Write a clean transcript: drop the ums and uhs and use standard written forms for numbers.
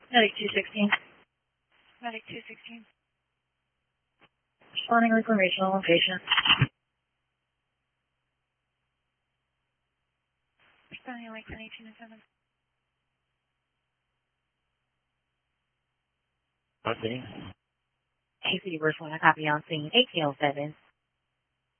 Medic 216. Medic 216. Responding reclamation location. Responding like 1018 and 7. Okay. ACD verse 1, I copy on scene 1807.